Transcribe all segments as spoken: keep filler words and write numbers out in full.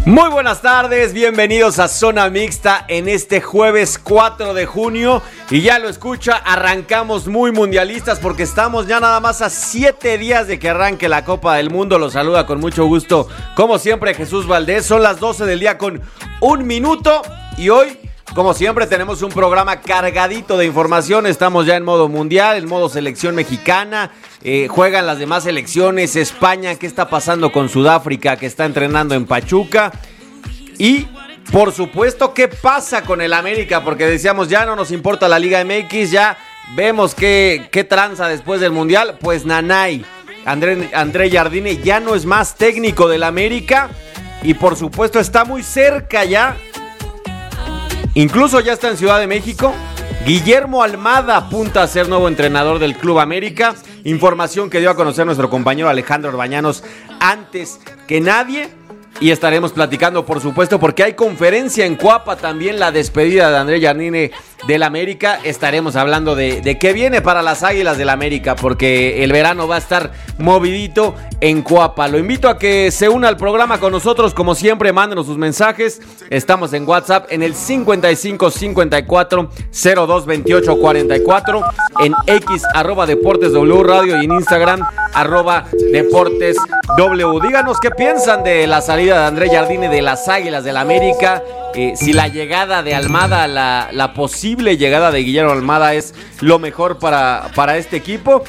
Muy buenas tardes, bienvenidos a Zona Mixta en este jueves cuatro de junio. Y ya lo escucha, arrancamos muy mundialistas porque estamos ya nada más a siete días de que arranque la Copa del Mundo. Los saluda con mucho gusto, como siempre, Jesús Valdés. Son las doce del día con un minuto y hoy, como siempre, tenemos un programa cargadito de información. Estamos ya en modo mundial, en modo selección mexicana. Eh, juegan las demás selecciones. España, ¿qué está pasando con Sudáfrica, que está entrenando en Pachuca? Y, por supuesto, ¿qué pasa con el América? Porque decíamos, ya no nos importa la Liga M X, ya vemos qué, qué tranza después del mundial. Pues Nanay, André, André Jardine, ya no es más técnico del América. Y, por supuesto, está muy cerca ya. Incluso ya está en Ciudad de México. Guillermo Almada apunta a ser nuevo entrenador del Club América. Información que dio a conocer nuestro compañero Alejandro Orbañanos antes que nadie. Y estaremos platicando, por supuesto, porque hay conferencia en Cuapa también, la despedida de André Jardine del América. Estaremos hablando de, de qué viene para las Águilas del América, porque el verano va a estar movidito en Cuapa. Lo invito a que se una al programa con nosotros, como siempre, mándenos sus mensajes. Estamos en WhatsApp en el cincuenta y cinco cincuenta y cuatro cero dos veintiocho cuarenta y cuatro, en X, arroba Deportes W Radio, y en Instagram, arroba Deportes W. Díganos qué piensan de la salida de André Jardine de las Águilas del América. Eh, si la llegada de Almada, la, la posible llegada de Guillermo Almada es lo mejor para, para este equipo.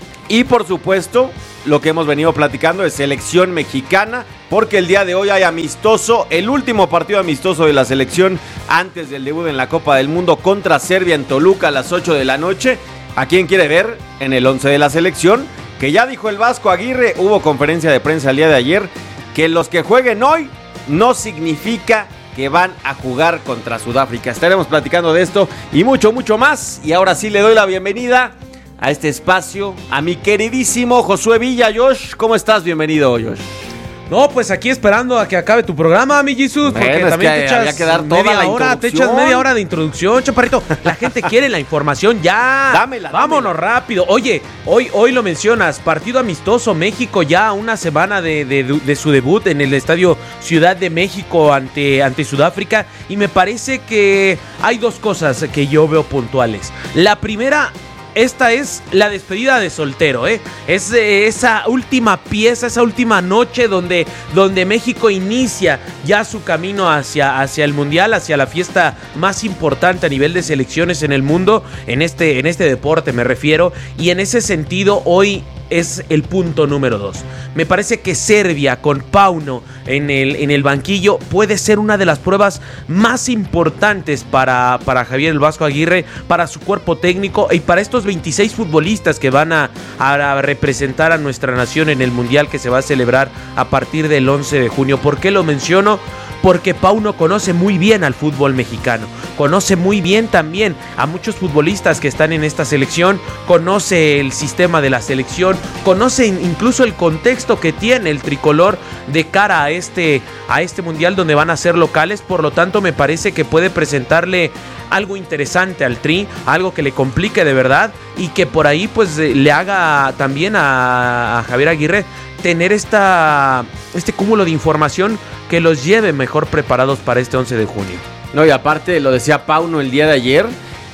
Y por supuesto, lo que hemos venido platicando es selección mexicana, porque el día de hoy hay amistoso, el último partido amistoso de la selección antes del debut en la Copa del Mundo contra Serbia en Toluca a las ocho de la noche. ¿A quién quiere ver en el once de la selección? Que ya dijo el Vasco Aguirre, hubo conferencia de prensa el día de ayer, que los que jueguen hoy no significa que van a jugar contra Sudáfrica. Estaremos platicando de esto y mucho, mucho más. Y ahora sí le doy la bienvenida a este espacio a mi queridísimo Josué Villa. Josh, ¿cómo estás? Bienvenido, Josh. No, pues aquí esperando a que acabe tu programa, mi Jesus, porque bueno, también es que te echas había que dar toda media la hora, te echas media hora de introducción, chaparrito. La gente quiere la información ya. Dámela, vámonos dámela. rápido. Oye, hoy, hoy lo mencionas, partido amistoso, México ya a una semana de, de, de su debut en el Estadio Ciudad de México ante, ante Sudáfrica, y me parece que hay dos cosas que yo veo puntuales. La primera, esta es la despedida de soltero, ¿eh? Es eh, esa última pieza, esa última noche donde, donde México inicia ya su camino hacia, hacia el Mundial, hacia la fiesta más importante a nivel de selecciones en el mundo, en este, en este deporte me refiero, y en ese sentido hoy es el punto número dos. Me parece que Serbia con Pauno en el, en el banquillo puede ser una de las pruebas más importantes para, para Javier el Vasco Aguirre, para su cuerpo técnico y para estos veintiséis futbolistas que van a, a representar a nuestra nación en el Mundial que se va a celebrar a partir del once de junio. ¿Por qué lo menciono? Porque Pauno conoce muy bien al fútbol mexicano, conoce muy bien también a muchos futbolistas que están en esta selección, conoce el sistema de la selección, conoce incluso el contexto que tiene el tricolor de cara a este, a este mundial donde van a ser locales. Por lo tanto, me parece que puede presentarle algo interesante al Tri, algo que le complique de verdad y que por ahí pues le haga también a, a Javier Aguirre tener esta, este cúmulo de información que los lleve mejor preparados para este once de junio. No, y aparte, lo decía Pauno el día de ayer,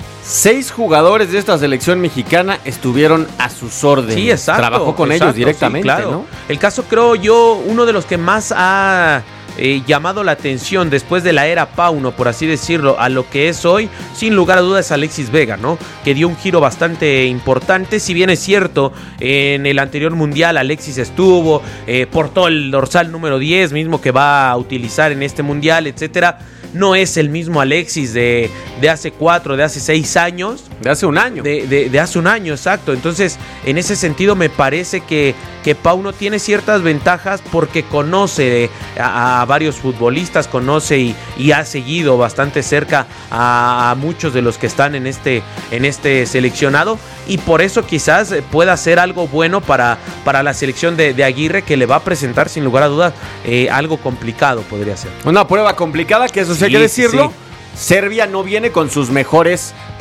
seis jugadores de esta selección mexicana estuvieron a sus órdenes. Sí, exacto. Trabajó con exacto, ellos directamente, sí, claro. ¿no? El caso, creo yo, uno de los que más ha eh, llamado la atención después de la era Pauno, por así decirlo, a lo que es hoy, sin lugar a dudas, Alexis Vega, ¿no? Que dio un giro bastante importante. Si bien es cierto, en el anterior mundial Alexis estuvo, eh, portó el dorsal número diez, mismo que va a utilizar en este mundial, etcétera. No es el mismo Alexis de, de hace cuatro, de hace seis años. De hace un año. De, de, de hace un año, exacto. Entonces, en ese sentido, me parece que, que Pauno tiene ciertas ventajas porque conoce a, a varios futbolistas, conoce y, y ha seguido bastante cerca a, a muchos de los que están en este, en este seleccionado. Y por eso quizás pueda ser algo bueno para, para la selección de, de Aguirre, que le va a presentar, sin lugar a dudas, eh, algo complicado podría ser. Una prueba complicada, que eso sí hay que decirlo. Sí, sí. Serbia no viene con sus mejores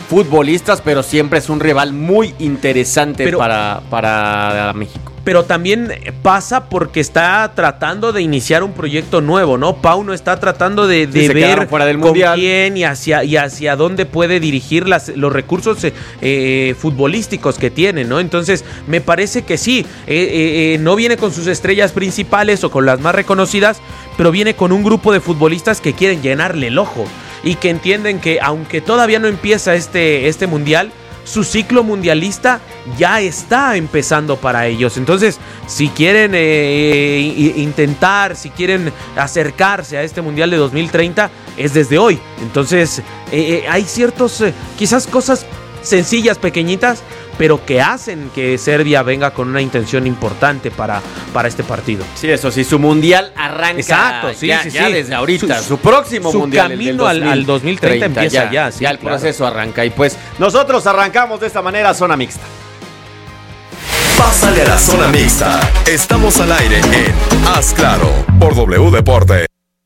futbolistas, pero siempre es un rival muy interesante pero, para, para México. Pero también pasa porque está tratando de iniciar un proyecto nuevo, ¿no? Pauno está tratando de, de sí, ver fuera del con mundial. quién y hacia, y hacia dónde puede dirigir las, los recursos eh, futbolísticos que tiene, ¿no? Entonces, me parece que sí, eh, eh, no viene con sus estrellas principales o con las más reconocidas, pero viene con un grupo de futbolistas que quieren llenarle el ojo y que entienden que aunque todavía no empieza este, este mundial, su ciclo mundialista ya está empezando para ellos. Entonces, si quieren eh, intentar, si quieren acercarse a este mundial de dos mil treinta, es desde hoy. Entonces, eh, hay ciertos, eh, quizás cosas sencillas, pequeñitas, pero que hacen que Serbia venga con una intención importante para, para este partido. Sí, eso sí, su mundial arranca. Exacto, sí, ya, sí, ya sí. desde ahorita. Su, Su, su próximo su mundial. camino el del al, al dos mil treinta empieza ya. ya. Sí, ya el claro. proceso arranca. Y pues nosotros arrancamos de esta manera Zona Mixta. Pásale a la Zona Mixta. Estamos al aire en Haz Claro por W Deporte.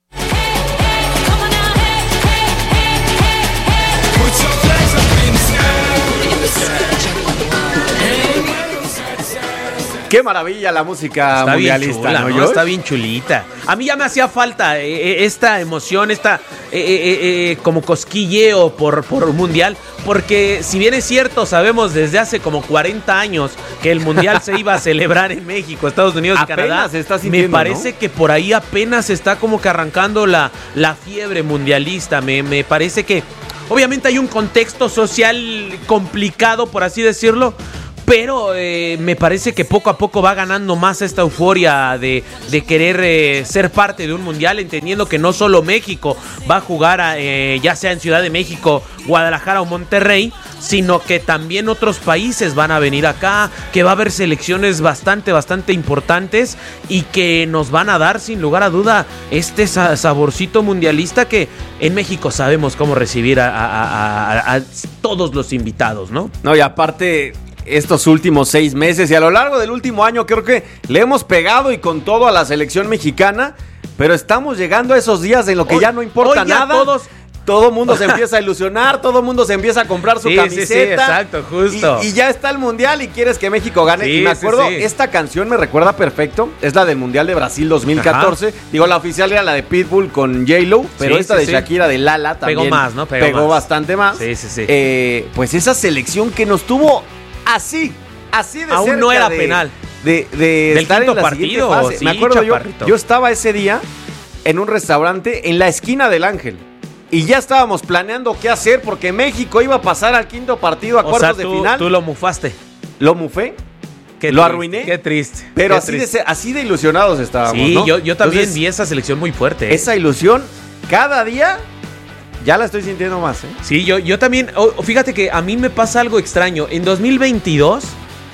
Qué maravilla la música está mundialista, bien chula, ¿no? ¿no? ¿Yo? Está bien chulita. A mí ya me hacía falta eh, esta emoción, esta eh, eh, eh, como cosquilleo por, por un mundial, porque si bien es cierto, sabemos desde hace como cuarenta años que el mundial se iba a celebrar en México, Estados Unidos y Apenas Canadá, se está sintiendo, me parece ¿no? que por ahí apenas está como que arrancando la, la fiebre mundialista. Me, me parece que obviamente hay un contexto social complicado, por así decirlo, pero eh, me parece que poco a poco va ganando más esta euforia de, de querer eh, ser parte de un mundial, entendiendo que no solo México va a jugar, a, eh, ya sea en Ciudad de México, Guadalajara o Monterrey, sino que también otros países van a venir acá, que va a haber selecciones bastante, bastante importantes y que nos van a dar sin lugar a duda este saborcito mundialista que en México sabemos cómo recibir a, a, a, a todos los invitados, ¿no? No, y aparte, estos últimos seis meses y a lo largo del último año creo que le hemos pegado y con todo a la selección mexicana, pero estamos llegando a esos días en lo que Hoy, ya no importa hoy ya nada. Todos... Todo el mundo se empieza a ilusionar, todo el mundo se empieza a comprar su sí, camiseta. Sí, sí, exacto, justo. Y, y ya está el mundial y quieres que México gane. Sí, y me acuerdo, sí, sí. esta canción me recuerda perfecto, es la del Mundial de Brasil dos mil catorce. Ajá. Digo, la oficial era la de Pitbull con J-Lo, pero sí, esta sí, de sí. Shakira de Lala también pegó más, ¿no? Pegó, pegó más. bastante más. Sí, sí, sí. Eh, pues esa selección que nos tuvo así, así de aún cerca no era de, penal. De, de, de Del estar quinto en la partido. Fase. Sí, me acuerdo yo, chaparrito. yo estaba ese día en un restaurante en la esquina del Ángel. Y ya estábamos planeando qué hacer porque México iba a pasar al quinto partido a o cuartos sea, tú, de final. tú lo mufaste. Lo mufé. Qué lo triste, arruiné. Qué triste. Pero qué así, triste. De, así de ilusionados estábamos, sí, ¿no? yo, yo también Entonces, vi esa selección muy fuerte. ¿eh? Esa ilusión, cada día, ya la estoy sintiendo más, ¿eh? Sí, yo, yo también. Oh, fíjate que a mí me pasa algo extraño. En dos mil veintidós,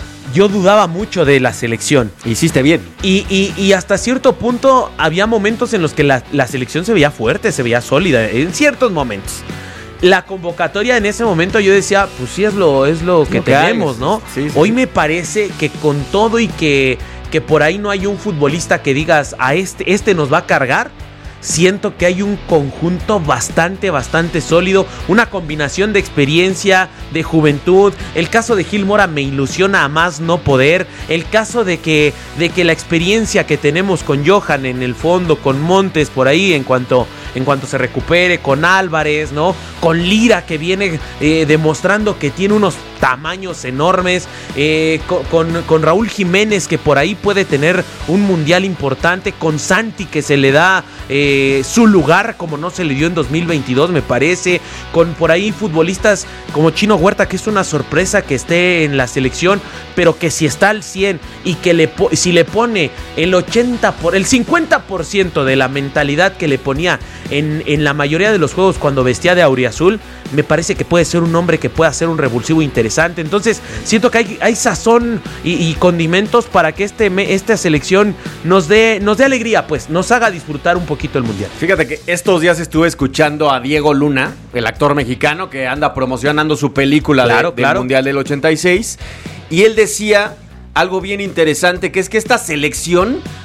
yo dudaba mucho de la selección. Hiciste bien. Y, y, y hasta cierto punto había momentos en los que la, la selección se veía fuerte, se veía sólida, en ciertos momentos. La convocatoria en ese momento yo decía, pues sí es lo, es lo que no tenemos, hagas. ¿no? Sí, sí, Hoy sí. me parece que con todo y que, que por ahí no hay un futbolista que digas, a este, este nos va a cargar. Siento que hay un conjunto bastante, bastante sólido, una combinación de experiencia, de juventud. El caso de Gil Mora me ilusiona a más no poder. El caso de que, de que la experiencia que tenemos con Johan en el fondo, con Montes por ahí en cuanto, en cuanto se recupere, con Álvarez, ¿no? Con Lira que viene eh, demostrando que tiene unos tamaños enormes, eh, con, con, con Raúl Jiménez que por ahí puede tener un mundial importante, con Santi que se le da eh, su lugar como no se le dio en dos mil veintidós me parece, con por ahí futbolistas como Chino Huerta que es una sorpresa que esté en la selección, pero que si está al cien y que le si le pone el ochenta por el cincuenta por ciento de la mentalidad que le ponía en, en la mayoría de los juegos cuando vestía de auriazul, me parece que puede ser un hombre que pueda hacer un revulsivo interesante. Entonces siento que hay, hay sazón y, y condimentos para que este, esta selección nos dé, nos dé alegría, pues nos haga disfrutar un poquito el mundial. Fíjate que estos días estuve escuchando a Diego Luna, el actor mexicano que anda promocionando su película claro, de, del claro. Mundial del ochenta y seis, y él decía algo bien interesante, que es que esta selección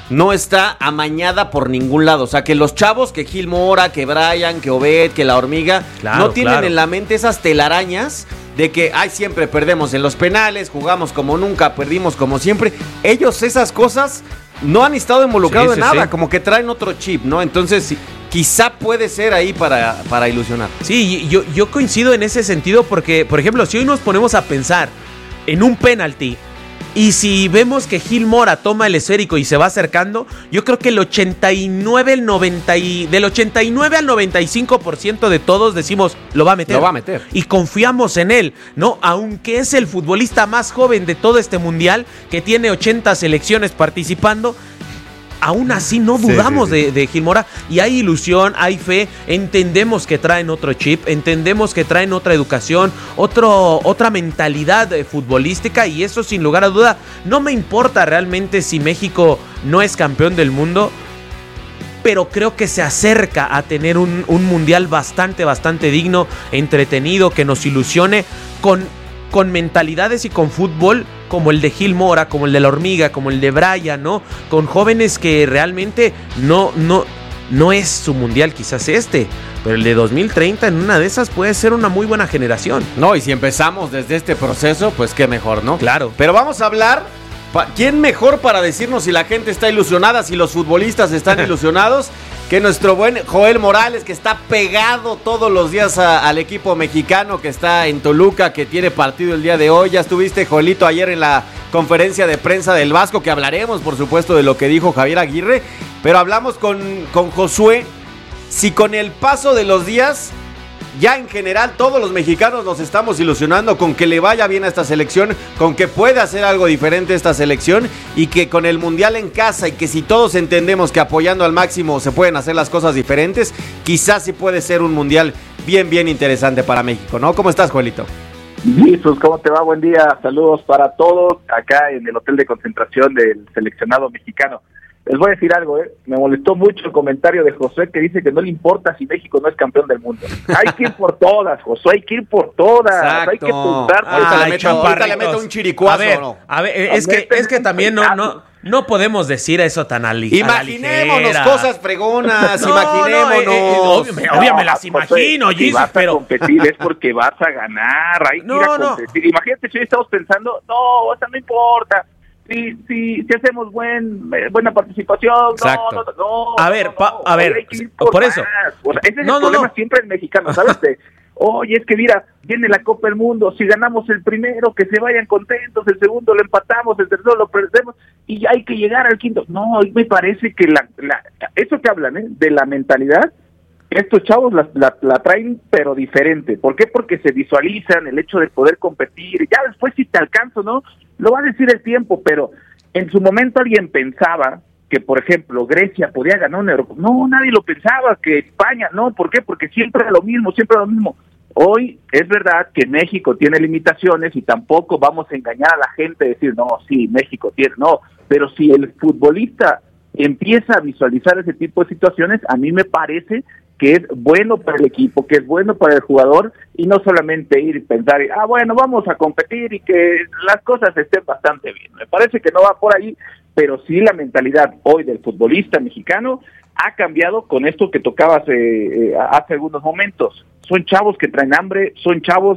no está amañada por ningún lado. O sea, que los chavos, que Gil Mora, que Brian, que Obed, que La Hormiga, claro, no tienen claro. en la mente esas telarañas de que, ay, siempre perdemos en los penales, jugamos como nunca, perdimos como siempre. Ellos esas cosas no han estado involucrados sí, sí, en nada, sí. como que traen otro chip, ¿no? Entonces, sí. quizá puede ser ahí para, para ilusionar. Sí, yo, yo coincido en ese sentido porque, por ejemplo, si hoy nos ponemos a pensar en un penalti, y si vemos que Gil Mora toma el esférico y se va acercando, yo creo que el ochenta y nueve, el noventa y, del ochenta y nueve al noventa y cinco por ciento de todos decimos, lo va a meter. Lo va a meter. Y confiamos en él, ¿no? Aunque es el futbolista más joven de todo este mundial, que tiene ochenta selecciones participando, aún así no dudamos sí, sí, sí. De, de Gil Mora, y hay ilusión, hay fe, entendemos que traen otro chip, entendemos que traen otra educación, otro, otra mentalidad futbolística, y eso sin lugar a duda, no me importa realmente si México no es campeón del mundo, pero creo que se acerca a tener un, un mundial bastante, bastante digno, entretenido, que nos ilusione, con, con mentalidades y con fútbol como el de Gil Mora, como el de La Hormiga, como el de Brian, ¿no? Con jóvenes que realmente no, no, no es su mundial quizás este, pero el de dos mil treinta en una de esas puede ser una muy buena generación. No, y si empezamos desde este proceso, pues qué mejor, ¿no? Claro. Pero vamos a hablar, ¿quién mejor para decirnos si la gente está ilusionada, si los futbolistas están ilusionados? Que nuestro buen Joel Morales, que está pegado todos los días a, al equipo mexicano, que está en Toluca, que tiene partido el día de hoy. Ya estuviste, Joelito, ayer en la conferencia de prensa del Vasco, que hablaremos, por supuesto, de lo que dijo Javier Aguirre. Pero hablamos con, con Josué, si con el paso de los días, ya en general todos los mexicanos nos estamos ilusionando con que le vaya bien a esta selección, con que pueda hacer algo diferente esta selección, y que con el Mundial en casa, y que si todos entendemos que apoyando al máximo se pueden hacer las cosas diferentes, quizás sí puede ser un Mundial bien, bien interesante para México, ¿no? ¿Cómo estás, Joelito? Jesús, ¿cómo te va? Buen día, saludos para todos acá en el hotel de concentración del seleccionado mexicano. Les voy a decir algo, ¿eh? Me molestó mucho el comentario de Josué, que dice que no le importa si México no es campeón del mundo. Hay que ir por todas, Josué, hay que ir por todas. Exacto. Hay que puntar. Ah, ahorita, le meto, ahorita le meto un chiricuazo. A ver, ¿no? a ver es, que, es que también no, no, no podemos decir eso tan a li- Imaginémonos a cosas fregonas, no, imaginémonos. No, eh, eh, obvio, me, obvio me las no, imagino, Josué, si Jesus, vas pero... a competir es porque vas a ganar, hay que no, ir a competir. No. Imagínate si hoy estamos pensando, no, o sea, no importa. Si, si, si hacemos buen buena participación, no, no, no. A ver, no, pa, a ver, por, por eso. O sea, ese es no, el problema no, no. siempre en mexicano, ¿sabes? De, oye, es que mira, viene la Copa del Mundo, si ganamos el primero, que se vayan contentos, el segundo lo empatamos, el tercero lo perdemos, y hay que llegar al quinto. No, me parece que la, la eso que hablan, ¿eh? De la mentalidad, estos chavos la, la, la traen pero diferente. ¿Por qué? Porque se visualizan el hecho de poder competir, ya después si te alcanzo, ¿no? Lo va a decir el tiempo, pero en su momento alguien pensaba que, por ejemplo, Grecia podía ganar un Eurocopa. No, nadie lo pensaba, que España, no, ¿por qué? Porque siempre era lo mismo, siempre era lo mismo. Hoy es verdad que México tiene limitaciones y tampoco vamos a engañar a la gente y decir, no, sí, México tiene, no, pero si el futbolista empieza a visualizar ese tipo de situaciones, a mí me parece que es bueno para el equipo, que es bueno para el jugador, y no solamente ir y pensar, ah, bueno, vamos a competir y que las cosas estén bastante bien. Me parece que no va por ahí, pero sí la mentalidad hoy del futbolista mexicano ha cambiado con esto que tocabas eh, eh, hace algunos momentos. Son chavos que traen hambre, son chavos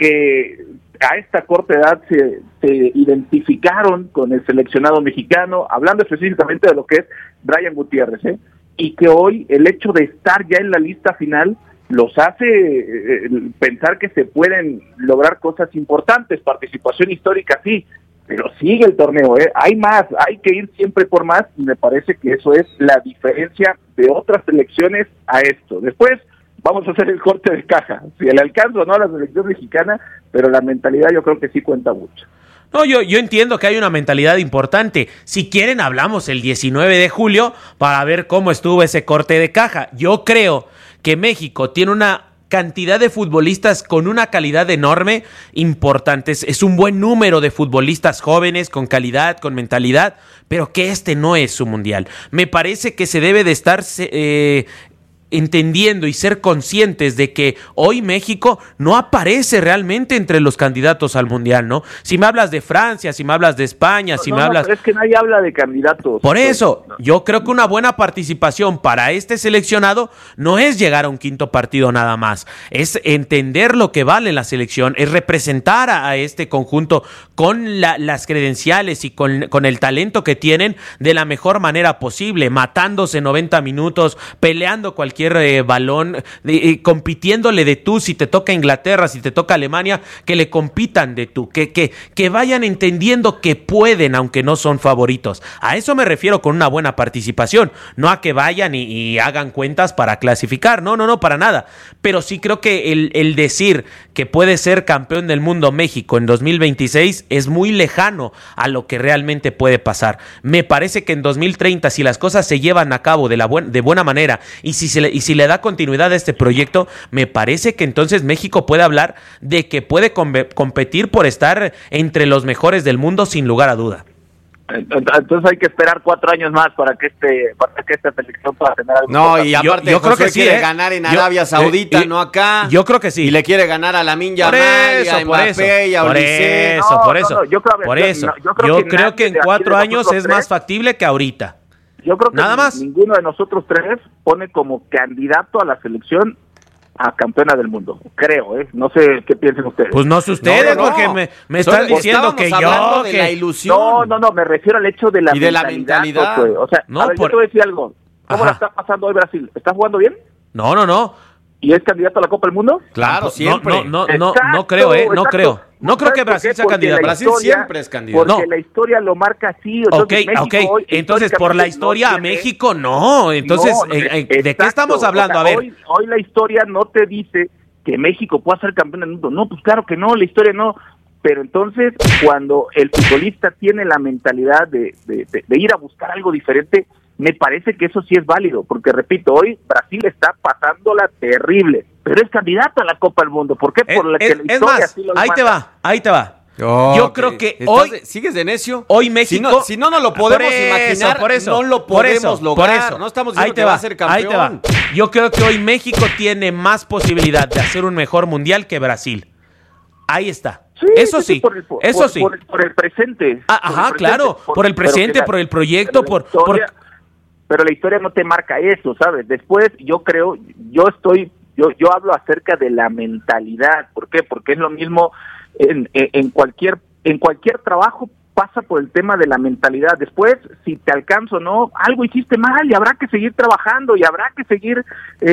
que a esta corta edad se, se identificaron con el seleccionado mexicano, hablando específicamente de lo que es Brian Gutiérrez, ¿eh? Y que hoy el hecho de estar ya en la lista final los hace eh, pensar que se pueden lograr cosas importantes, participación histórica sí, pero sigue el torneo, ¿eh? Hay más, hay que ir siempre por más, y me parece que eso es la diferencia de otras selecciones a esto. Después vamos a hacer el corte de caja, si el alcance o no a la selección mexicana, pero la mentalidad yo creo que sí cuenta mucho. No, yo, yo entiendo que hay una mentalidad importante. Si quieren, hablamos el diecinueve de julio para ver cómo estuvo ese corte de caja. Yo creo que México tiene una cantidad de futbolistas con una calidad enorme, importantes. Es un buen número de futbolistas jóvenes, con calidad, con mentalidad, pero que este no es su mundial. Me parece que se debe de estar... Eh, entendiendo y ser conscientes de que hoy México no aparece realmente entre los candidatos al Mundial, ¿no? Si me hablas de Francia, si me hablas de España, no, si no, me no, hablas... pero es que nadie habla de candidatos. Por eso, no. yo creo que una buena participación para este seleccionado no es llegar a un quinto partido nada más, es entender lo que vale la selección, es representar a, a este conjunto con la, las credenciales y con, con el talento que tienen de la mejor manera posible, matándose noventa minutos, peleando cualquier Eh, balón, eh, compitiéndole de tú, si te toca Inglaterra, si te toca Alemania, que le compitan de tú, que, que, que vayan entendiendo que pueden, aunque no son favoritos. A eso me refiero con una buena participación, no a que vayan y, y hagan cuentas para clasificar, no, no, no, para nada, pero sí creo que el, el decir que puede ser campeón del mundo México en dos mil veintiséis es muy lejano a lo que realmente puede pasar. Me parece que en dos mil treinta, si las cosas se llevan a cabo de, la buen, de buena manera y si se le, y si le da continuidad a este proyecto, me parece que entonces México puede hablar de que puede com- competir por estar entre los mejores del mundo sin lugar a duda. Entonces hay que esperar cuatro años más para que este para que esta selección pueda tener algo. No, y aparte yo, yo creo que sí, quiere ¿eh? ganar en Yo- Arabia Saudita, eh, no acá. Yo creo que sí. Y le quiere ganar a Lamine Por Yamal, eso, a por eso, Mbappé y a por Olise. eso, No, por no, eso, no, yo creo- por yo- eso. no, yo creo Yo que creo nadie que en de aquí cuatro de años nosotros es tres- más factible que ahorita. Yo creo que Nada más. ninguno de nosotros tres pone como candidato a la selección a campeona del mundo. Creo, ¿eh? No sé qué piensen ustedes. Pues no sé ustedes, No, no, no. porque me, me están Solo diciendo estábamos que hablando yo... de que... la ilusión. No, no, no, me refiero al hecho de la Y de la mentalidad. mentalidad. Josué. O sea, No, a ver, por- yo te voy a decir algo. ¿Cómo Ajá. la está pasando hoy Brasil? ¿Está jugando bien? No, no, no. ¿Y es candidato a la Copa del Mundo? Claro, No, siempre. No, no, no, no, Exacto, no creo, ¿eh? No exacto. creo. No creo ¿Sabes que por Brasil qué? sea Porque candidato. la Brasil historia- siempre es candidato. Porque No. la historia lo marca así. Ok, Entonces, México ok. hoy, Entonces, por la históricamente, historia no a tiene- México, no. Entonces, No, eh, eh, ¿de qué exacto. estamos hablando? O sea, A ver. Hoy, hoy la historia no te dice que México pueda ser campeón del mundo. No, pues claro que no, la historia no. Pero entonces, cuando el futbolista tiene la mentalidad de, de, de, de ir a buscar algo diferente, me parece que eso sí es válido. Porque, repito, hoy Brasil está pasándola terrible, pero es candidato a la Copa del Mundo. ¿Por qué? Por la es, que la es historia más, sí lo ahí te manda. va, ahí te va. Oh, Yo creo que ¿estás hoy- de- ¿Sigues de necio? Hoy México... Si no, si no nos lo podemos Por eso, imaginar, por eso, no lo por podemos eso, lograr. por eso. No estamos Ahí diciendo te que va, va a ser campeón. Ahí te va. Yo creo que hoy México tiene más posibilidad de hacer un mejor mundial que Brasil. Ahí está. Sí, Eso sí, por el, por, eso por, sí. Por, el- por el presente. Ah, por el ajá, presente, claro, por el pero presente, que la- por el proyecto, pero la por- historia- por- Pero la historia no te marca eso, ¿sabes? Después yo creo, yo estoy, yo yo hablo acerca de la mentalidad. ¿Por qué? Porque es lo mismo en, en, en cualquier en cualquier trabajo pasa por el tema de la mentalidad. Después, si te alcanzo o no, algo hiciste mal y habrá que seguir trabajando y habrá que seguir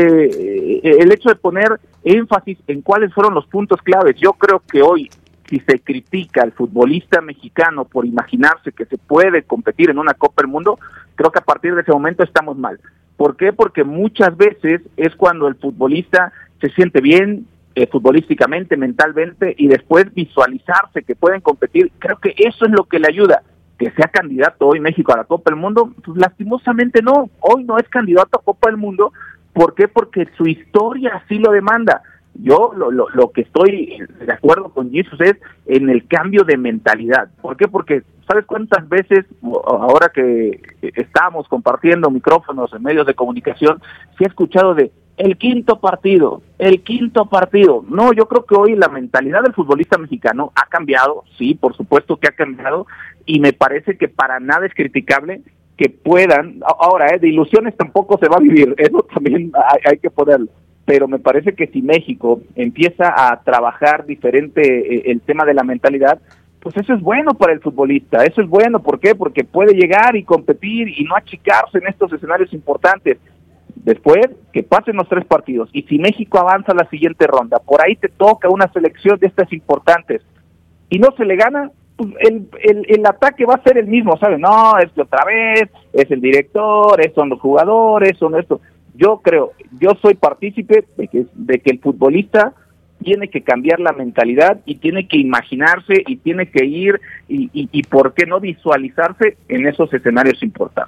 eh, el hecho de poner énfasis en cuáles fueron los puntos claves. Yo creo que hoy, si se critica al futbolista mexicano por imaginarse que se puede competir en una Copa del Mundo, creo que a partir de ese momento estamos mal. ¿Por qué? Porque muchas veces es cuando el futbolista se siente bien, Eh, futbolísticamente, mentalmente, y después visualizarse que pueden competir. Creo que eso es lo que le ayuda. Que sea candidato hoy México a la Copa del Mundo, pues lastimosamente no, hoy no es candidato a Copa del Mundo. ¿Por qué? Porque su historia así lo demanda. Yo lo, lo, lo que estoy de acuerdo con Jesus es en el cambio de mentalidad. ¿Por qué? Porque ¿sabes cuántas veces, ahora que estamos compartiendo micrófonos en medios de comunicación, se ha escuchado de el quinto partido, el quinto partido? No, yo creo que hoy la mentalidad del futbolista mexicano ha cambiado, sí, por supuesto que ha cambiado, y me parece que para nada es criticable que puedan, ahora, eh, de ilusiones tampoco se va a vivir, eso también hay, hay que ponerlo, pero me parece que si México empieza a trabajar diferente eh, el tema de la mentalidad, pues eso es bueno para el futbolista, eso es bueno. ¿Por qué? Porque puede llegar y competir y no achicarse en estos escenarios importantes. Después, que pasen los tres partidos, y si México avanza a la siguiente ronda, por ahí te toca una selección de estas importantes, y no se le gana, pues el, el, el ataque va a ser el mismo, ¿sabes? No, es que otra vez, es el director, es, son los jugadores, son esto. Yo creo, yo soy partícipe de que, de que el futbolista tiene que cambiar la mentalidad y tiene que imaginarse y tiene que ir y, y, y por qué no visualizarse en esos escenarios importantes.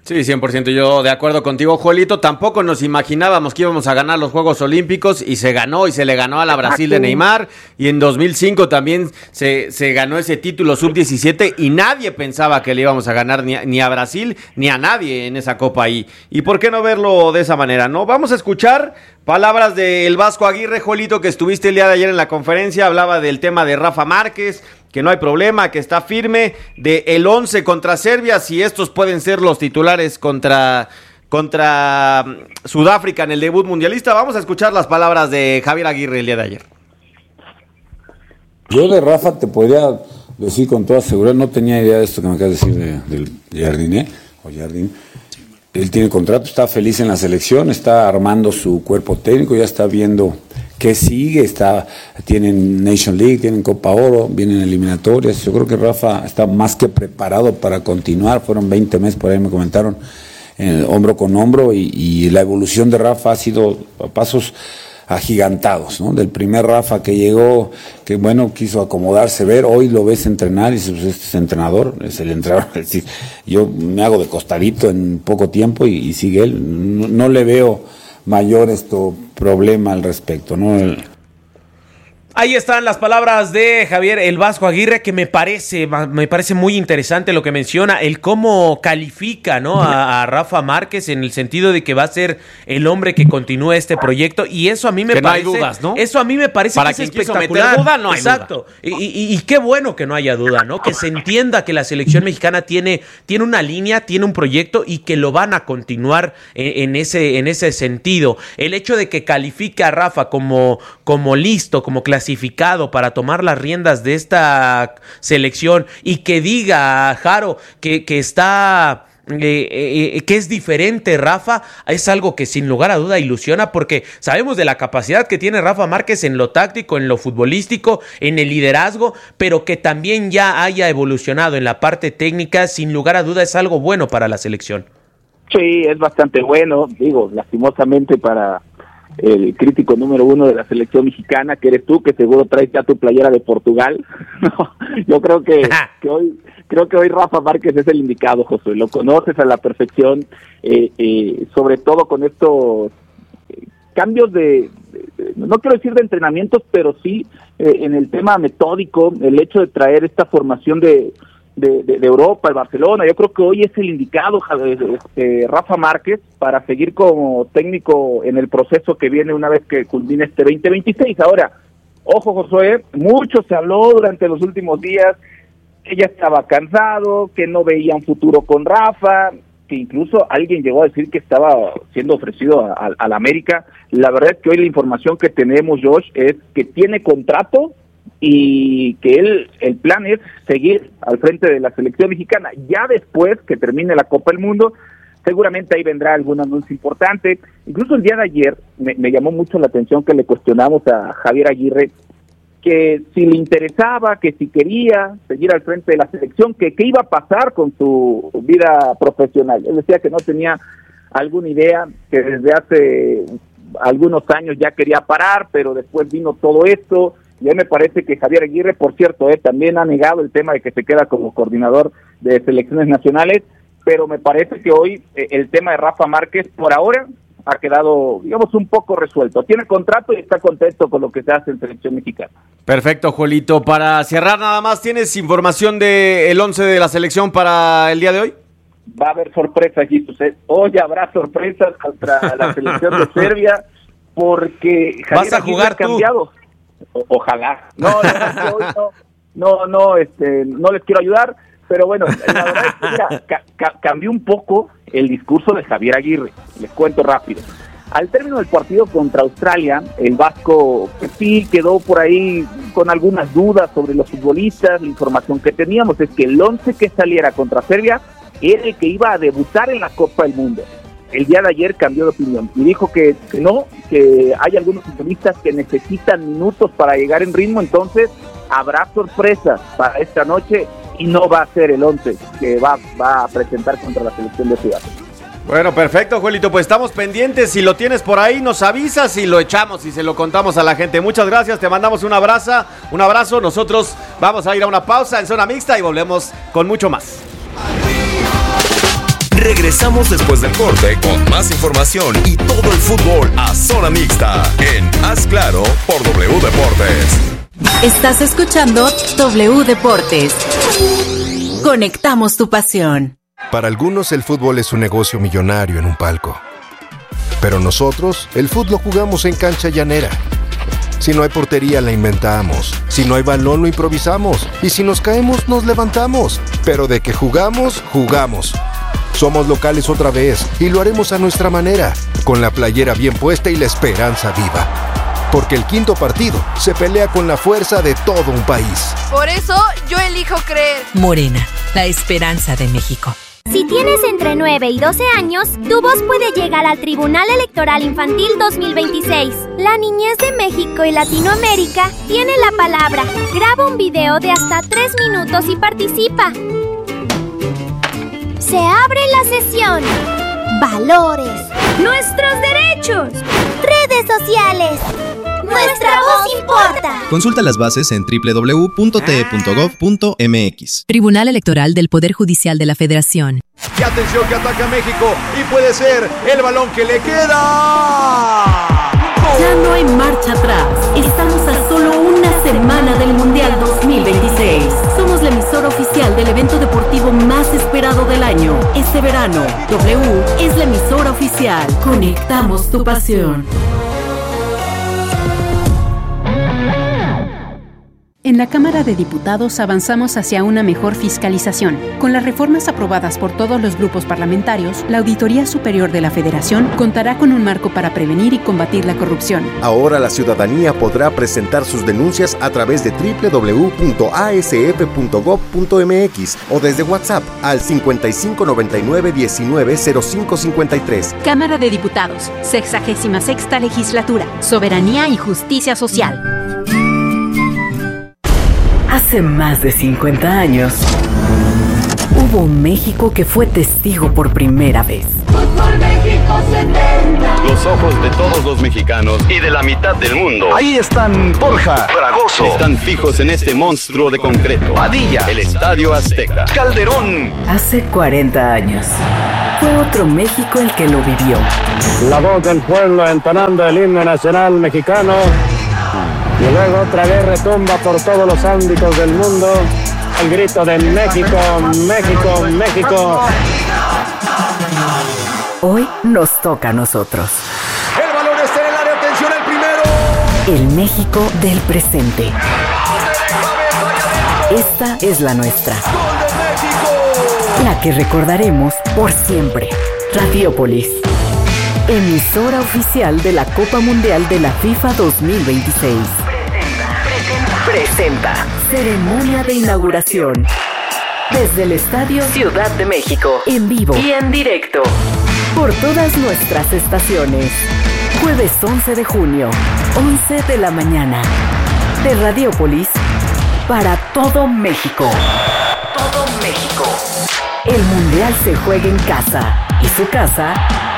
Sí, cien por ciento yo de acuerdo contigo, Joelito. Tampoco nos imaginábamos que íbamos a ganar los Juegos Olímpicos y se ganó y se le ganó a la Brasil de Neymar. Y en dos mil cinco también se, se ganó ese título sub diecisiete y nadie pensaba que le íbamos a ganar ni a, ni a Brasil ni a nadie en esa Copa. Y, y ¿por qué no verlo de esa manera? No, vamos a escuchar palabras del Vasco Aguirre, Joelito, que estuviste el día de ayer en la conferencia. Hablaba del tema de Rafa Márquez, que no hay problema, que está firme, de el once contra Serbia, si estos pueden ser los titulares contra, contra Sudáfrica en el debut mundialista. Vamos a escuchar las palabras de Javier Aguirre el día de ayer. Yo de Rafa te podría decir con toda seguridad, no tenía idea de esto que me acabas de decir de, del Jardiné, o Jardín. Él tiene contrato, está feliz en la selección, está armando su cuerpo técnico, ya está viendo qué sigue, está, tienen Nation League, tienen Copa Oro, vienen eliminatorias. Yo creo que Rafa está más que preparado para continuar. Fueron veinte meses, por ahí me comentaron, eh, hombro con hombro, y, y la evolución de Rafa ha sido a pasos agigantados, ¿no? Del primer Rafa que llegó, que bueno, quiso acomodarse, ver, hoy lo ves entrenar y dices, pues este es entrenador, es el entrenador. Es decir, yo me hago de costadito en poco tiempo y, y sigue él. No, no le veo mayor esto problema al respecto, ¿no? El, Ahí están las palabras de Javier el Vasco Aguirre, que me parece, me parece muy interesante lo que menciona, el cómo califica, ¿no? a, a Rafa Márquez, en el sentido de que va a ser el hombre que continúe este proyecto, y eso a mí me que parece, no hay dudas, ¿no? Eso a mí me parece Para que es quien quiso espectacular. meter duda, no hay Exacto. duda. Y, y, y qué bueno que no haya duda, ¿no? Que se entienda que la selección mexicana tiene, tiene una línea, tiene un proyecto y que lo van a continuar en, en ese, en ese sentido. El hecho de que califique a Rafa como, como listo, como clasificado para tomar las riendas de esta selección, y que diga a Jaro que, que está eh, eh, que es diferente Rafa, es algo que sin lugar a duda ilusiona, porque sabemos de la capacidad que tiene Rafa Márquez en lo táctico, en lo futbolístico, en el liderazgo, pero que también ya haya evolucionado en la parte técnica, sin lugar a duda es algo bueno para la selección. Sí, es bastante bueno, digo, lastimosamente para el crítico número uno de la selección mexicana, que eres tú, que seguro traes ya tu playera de Portugal. No, yo creo que, que hoy creo que hoy Rafa Márquez es el indicado, Josué, lo conoces a la perfección, eh, eh, sobre todo con estos eh, cambios de, de, de, no quiero decir de entrenamientos, pero sí eh, en el tema metódico, el hecho de traer esta formación de De, de, de Europa, el Barcelona. Yo creo que hoy es el indicado, este, Rafa Márquez, para seguir como técnico en el proceso que viene una vez que culmine este veinte veintiséis. Ahora, ojo, Josué, mucho se habló durante los últimos días que ya estaba cansado, que no veía un futuro con Rafa, que incluso alguien llegó a decir que estaba siendo ofrecido a, a, a la América. La verdad es que hoy la información que tenemos, Josh, es que tiene contrato y que él, el plan es seguir al frente de la selección mexicana. Ya después que termine la Copa del Mundo, seguramente ahí vendrá algún anuncio importante. Incluso el día de ayer me, me llamó mucho la atención que le cuestionamos a Javier Aguirre que si le interesaba, que si quería seguir al frente de la selección, que qué iba a pasar con su vida profesional. Él decía que no tenía alguna idea, que desde hace algunos años ya quería parar, pero después vino todo esto. Y a mí me parece que Javier Aguirre, por cierto, eh, también ha negado el tema de que se queda como coordinador de selecciones nacionales, pero me parece que hoy eh, el tema de Rafa Márquez, por ahora, ha quedado, digamos, un poco resuelto. Tiene contrato y está contento con lo que se hace en selección mexicana. Perfecto, Juelito. Para cerrar nada más, ¿tienes información del once de la selección para el día de hoy? Va a haber sorpresas, Jesús. Hoy habrá sorpresas contra la selección de Serbia, porque Javier ¿Vas a jugar ha cambiado. O, ojalá. No, no, no, no, no, este, no les quiero ayudar, pero bueno, la verdad es que mira, ca- ca- cambió un poco el discurso de Javier Aguirre. Les cuento rápido. Al término del partido contra Australia, el Vasco pues, sí quedó por ahí con algunas dudas sobre los futbolistas. La información que teníamos es que el once que saliera contra Serbia era el que iba a debutar en la Copa del Mundo. El día de ayer cambió de opinión y dijo que, que no, que hay algunos futbolistas que necesitan minutos para llegar en ritmo, entonces habrá sorpresas para esta noche y no va a ser el once que va, va a presentar contra la selección de Sudáfrica. Bueno, perfecto, Juelito, pues estamos pendientes. Si lo tienes por ahí, nos avisas y lo echamos y se lo contamos a la gente. Muchas gracias, te mandamos un abrazo, un abrazo. Nosotros vamos a ir a una pausa en Zona Mixta y volvemos con mucho más. Regresamos después del corte con más información y todo el fútbol a zona mixta en Haz Claro por W Deportes. Estás escuchando W Deportes. Conectamos tu pasión. Para algunos el fútbol es un negocio millonario en un palco. Pero nosotros, el fútbol lo jugamos en cancha llanera. Si no hay portería, la inventamos. Si no hay balón, lo improvisamos. Y si nos caemos, nos levantamos. Pero de que jugamos, jugamos. Somos locales otra vez y lo haremos a nuestra manera, con la playera bien puesta y la esperanza viva. Porque el quinto partido se pelea con la fuerza de todo un país. Por eso yo elijo creer. Morena, la esperanza de México. Si tienes entre nueve y doce años, tu voz puede llegar al Tribunal Electoral Infantil dos mil veintiséis. La niñez de México y Latinoamérica tiene la palabra. Graba un video de hasta tres minutos y participa. Se abre la sesión. Valores. Nuestros derechos. Redes sociales. Nuestra voz importa. Consulta las bases en doble u doble u doble u punto t e punto gov punto m x. Tribunal Electoral del Poder Judicial de la Federación. Y atención que ataca México y puede ser el balón que le queda. Ya no hay marcha atrás. Estamos a solo una semana del Mundial dos mil veintiséis. Somos la emisora oficial del evento deportivo más esperado del año. Este verano, W es la emisora oficial. Conectamos tu pasión. En la Cámara de Diputados avanzamos hacia una mejor fiscalización. Con las reformas aprobadas por todos los grupos parlamentarios, la Auditoría Superior de la Federación contará con un marco para prevenir y combatir la corrupción. Ahora la ciudadanía podrá presentar sus denuncias a través de doble u doble u doble u punto a s f punto gov punto m x o desde WhatsApp al cincuenta y cinco noventa y nueve diecinueve cero cinco cincuenta y tres. Cámara de Diputados, sexagésima sexta Legislatura, Soberanía y Justicia Social. Hace más de cincuenta años, hubo un México que fue testigo por primera vez. Fútbol México setenta. Los ojos de todos los mexicanos y de la mitad del mundo. Ahí están Borja, Fragoso. Están fijos en este monstruo de concreto. Padilla, el Estadio Azteca. Calderón. Hace cuarenta años, fue otro México el que lo vivió. La voz del pueblo entonando el himno nacional mexicano. Y luego otra vez retumba por todos los ámbitos del mundo el grito de México, México, México. Hoy nos toca a nosotros. El balón está en el área, atención el primero. El México del presente. Esta es la nuestra. ¡Gol de México! La que recordaremos por siempre. Radiopolis, emisora oficial de la Copa Mundial de la FIFA dos mil veintiséis. Presenta ceremonia de inauguración desde el Estadio Ciudad de México, en vivo y en directo por todas nuestras estaciones. Jueves once de junio, once de la mañana, de Radiopolis para todo México. Todo México. El Mundial se juega en casa y su casa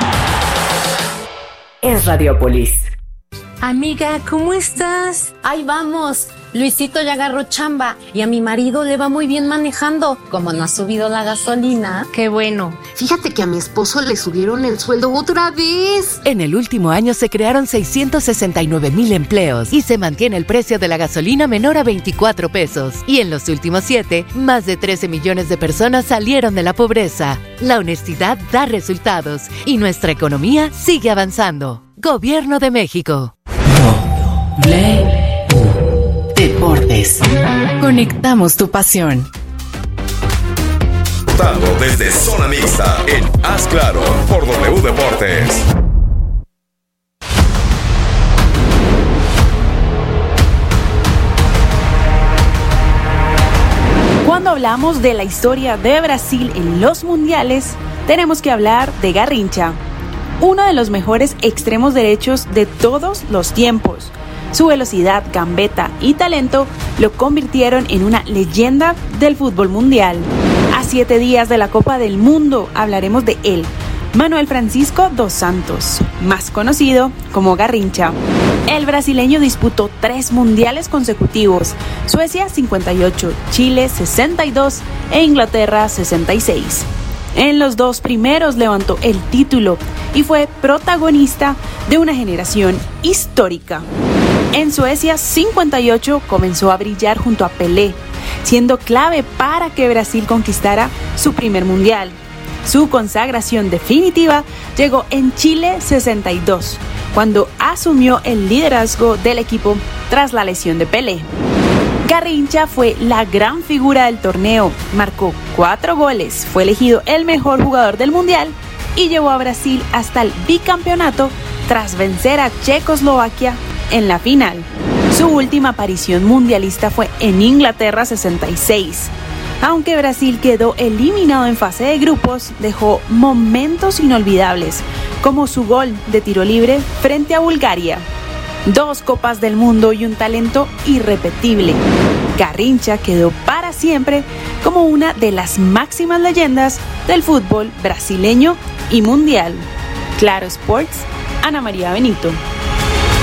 es Radiopolis. Amiga, ¿cómo estás? Ahí vamos. Luisito ya agarró chamba y a mi marido le va muy bien manejando. Como no ha subido la gasolina. Qué bueno. Fíjate que a mi esposo le subieron el sueldo otra vez. En el último año se crearon seiscientos sesenta y nueve mil empleos y se mantiene el precio de la gasolina menor a veinticuatro pesos. Y en los últimos siete, más de trece millones de personas salieron de la pobreza. La honestidad da resultados y nuestra economía sigue avanzando. Gobierno de México. W Deportes. Conectamos tu pasión. Desde Zona Mixta en Haz Claro por W Deportes. Cuando hablamos de la historia de Brasil en los mundiales, tenemos que hablar de Garrincha, uno de los mejores extremos derechos de todos los tiempos. Su velocidad, gambeta y talento lo convirtieron en una leyenda del fútbol mundial. A siete días de la Copa del Mundo hablaremos de él, Manuel Francisco dos Santos, más conocido como Garrincha. El brasileño disputó tres mundiales consecutivos, Suecia cincuenta y ocho, Chile sesenta y dos e Inglaterra sesenta y seis. En los dos primeros levantó el título y fue protagonista de una generación histórica. En Suecia cincuenta y ocho comenzó a brillar junto a Pelé, siendo clave para que Brasil conquistara su primer mundial. Su consagración definitiva llegó en Chile sesenta y dos, cuando asumió el liderazgo del equipo tras la lesión de Pelé. Garrincha fue la gran figura del torneo, marcó cuatro goles, fue elegido el mejor jugador del mundial y llevó a Brasil hasta el bicampeonato tras vencer a Checoslovaquia en la final. Su última aparición mundialista fue en Inglaterra sesenta y seis. Aunque Brasil quedó eliminado en fase de grupos, dejó momentos inolvidables, como su gol de tiro libre frente a Bulgaria. Dos Copas del Mundo y un talento irrepetible. Garrincha quedó para siempre como una de las máximas leyendas del fútbol brasileño y mundial. Claro Sports, Ana María Benito.